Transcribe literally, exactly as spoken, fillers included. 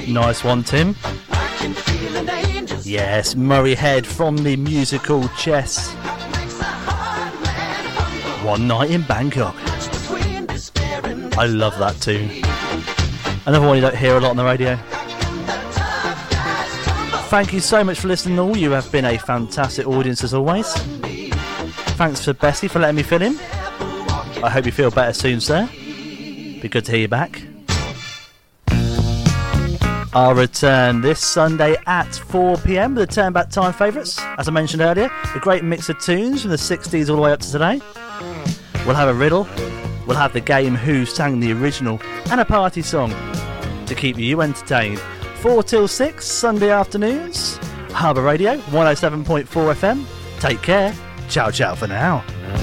Nice one, Tim. Yes, Murray Head from the musical Chess. One Night in Bangkok. I love that tune. Another one you don't hear a lot on the radio. Thank you so much for listening all. You have been a fantastic audience as always. Thanks for Bessie for letting me fill in. I hope you feel better soon, sir. Be good to hear you back. I'll return this Sunday at four p m with the Turn Back Time favourites. As I mentioned earlier, a great mix of tunes from the sixties all the way up to today. We'll have a riddle. We'll have the game Who Sang the Original and a party song to keep you entertained. four till six Sunday afternoons. Harbour Radio one oh seven point four F M. Take care. Ciao ciao for now.